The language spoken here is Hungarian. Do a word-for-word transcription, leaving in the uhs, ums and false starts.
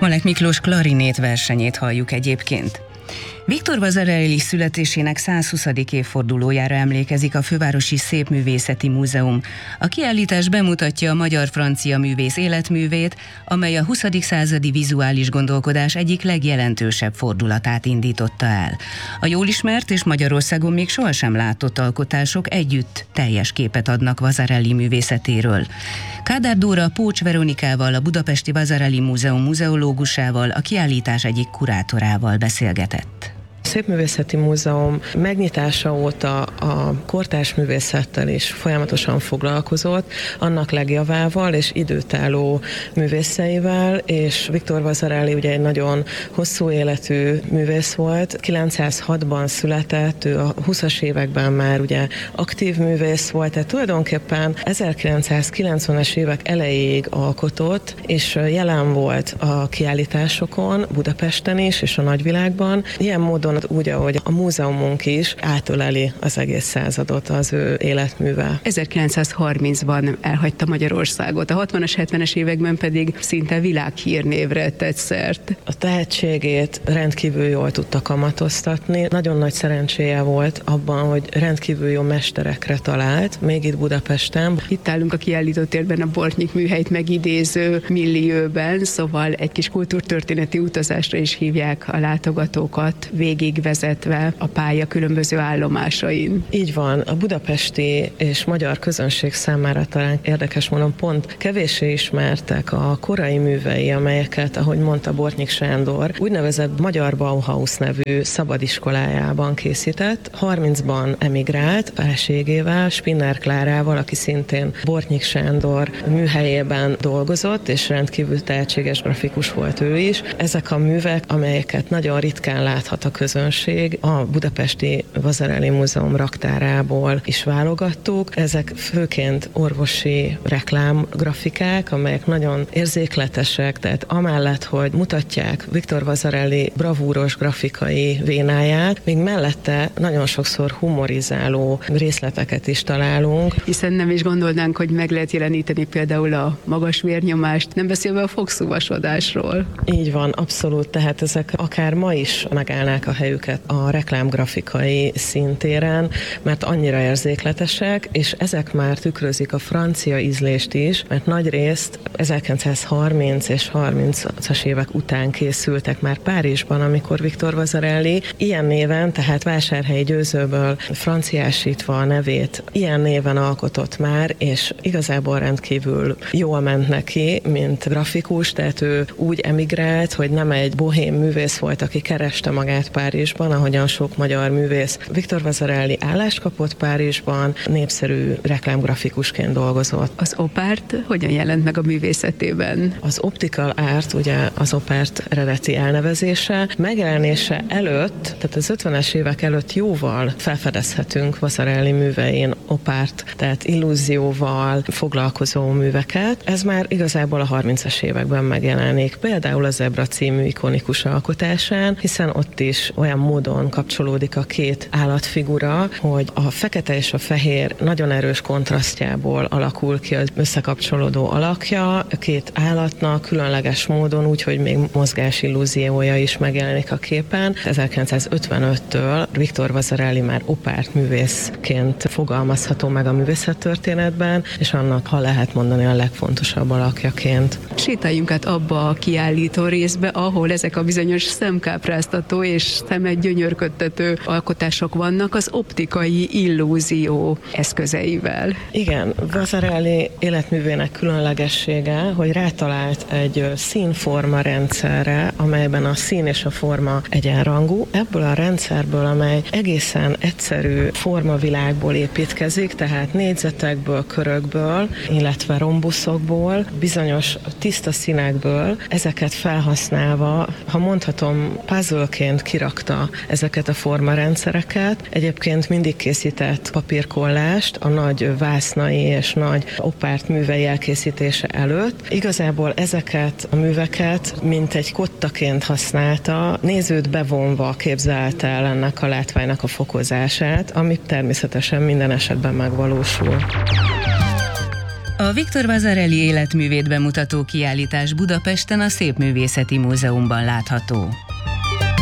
Malek Miklós klarinét versenyét halljuk egyébként. Viktor Vasarely születésének százhuszadik évfordulójára emlékezik a Fővárosi Szépművészeti Múzeum. A kiállítás bemutatja a magyar-francia művész életművét, amely a huszadik századi vizuális gondolkodás egyik legjelentősebb fordulatát indította el. A jól ismert és Magyarországon még sohasem látott alkotások együtt teljes képet adnak Vasarely művészetéről. Kádár Dóra Pócs Veronikával, a Budapesti Vasarely Múzeum muzeológusával, a kiállítás egyik kurátorával beszélgetett. A Szépművészeti Múzeum megnyitása óta a kortárs művészettel is folyamatosan foglalkozott, annak legjavával és időtálló művészeivel, és Viktor Vasarely ugye egy nagyon hosszú életű művész volt. kilencszázhatban született, ő a huszas években már ugye aktív művész volt, tehát tulajdonképpen ezerkilencszázkilencvenes évek elejéig alkotott, és jelen volt a kiállításokon, Budapesten is, és a nagyvilágban. Ilyen módon úgy, ahogy a múzeumunk is átöleli az egész századot az ő életművel. ezerkilencszázharmincban elhagyta Magyarországot, a hatvanas, hetvenes években pedig szinte világhírnévre tett szert. A tehetségét rendkívül jól tudta kamatoztatni. Nagyon nagy szerencséje volt abban, hogy rendkívül jó mesterekre talált, még itt Budapesten. Itt állunk a kiállítótérben a Bortnyik műhelyt megidéző millióben, szóval egy kis kultúrtörténeti utazásra is hívják a látogatókat, végigvezetve a pálya különböző állomásain. Így van, a budapesti és magyar közönség számára talán érdekes mondom, pont kevéssé ismertek a korai művei, amelyeket, ahogy mondta Bortnyik Sándor, úgynevezett Magyar Bauhaus nevű szabadiskolájában készített. harmincban emigrált feleségével, Spinner Klárával, aki szintén Bortnyik Sándor műhelyében dolgozott, és rendkívül tehetséges grafikus volt ő is. Ezek a művek, amelyeket nagyon ritkán láthat a közönség, a Budapesti Vasarely Múzeum raktárából is válogattuk. Ezek főként orvosi reklámgrafikák, amelyek nagyon érzékletesek, tehát amellett, hogy mutatják Viktor Vasarely bravúros grafikai vénáját, még mellette nagyon sokszor humorizáló részleteket is találunk. Hiszen nem is gondolnánk, hogy meg lehet jeleníteni például a magas vérnyomást, nem beszélve a fogszúvasodásról. Így van, abszolút, tehát ezek akár ma is megállnák a helyüket a reklámgrafikai szintéren, mert annyira érzékletesek, és ezek már tükrözik a francia ízlést is, mert nagyrészt ezerkilencszázharminc és harmincas évek után készültek már Párizsban, amikor Viktor Vasarely ilyen néven, tehát Vásárhelyi Győzőből franciásítva a nevét, ilyen néven alkotott már, és igazából rendkívül jól ment neki, mint grafikus, tehát ő úgy emigrált, hogy nem egy bohém művész volt, aki kereste magát Párizsban, ahogyan sok magyar művész. Viktor Vasarely állást kapott Párizsban, népszerű reklámgrafikusként dolgozott. Az opárt hogyan jelent meg a művészetében? Az optical art, ugye az opárt eredeti elnevezése, megjelenése előtt, tehát az ötvenes évek előtt jóval felfedezhetünk Vasarely művein opárt, tehát illúzióval foglalkozó műveket. Ez már igazából a harmincas években megjelenik. Például a Zebra című ikonikus alkotásán, hiszen ott is olyan módon kapcsolódik a két állatfigura, hogy a fekete és a fehér nagyon erős kontrasztjából alakul ki az összekapcsolódó alakja a két állatnak különleges módon, úgyhogy még mozgás illúziója is megjelenik a képen. ezerkilencszázötvenöttől Viktor Vasarely már opárt művészként fogalmazható meg a művészettörténetben, és annak, ha lehet mondani, a legfontosabb alakjaként. Sétáljunk át abba a kiállító részbe, ahol ezek a bizonyos szemkápráztató és szemet gyönyörködtető alkotások vannak az optikai illúzió eszközeivel. Igen, Vasarely életművének különlegessége, hogy rátalált egy színforma rendszerre, amelyben a szín és a forma egyenrangú. Ebből a rendszerből, amely egészen egyszerű formavilágból építkezik, tehát négyzetekből, körökből, illetve rombuszokból, bizonyos tiszta színekből, ezeket felhasználva, ha mondhatom, puzzleként kirakta ezeket a formarendszereket. Egyébként mindig készített papírkollást a nagy vásznai és nagy opárt művei elkészítése előtt. Igazából ezeket a műveket mint egy kottaként használta, nézőt bevonva képzelte el ennek a látványnak a fokozását, ami természetesen minden esetben megvalósul. A A Victor Vasarely életművét bemutató kiállítás Budapesten a Szépművészeti Múzeumban látható.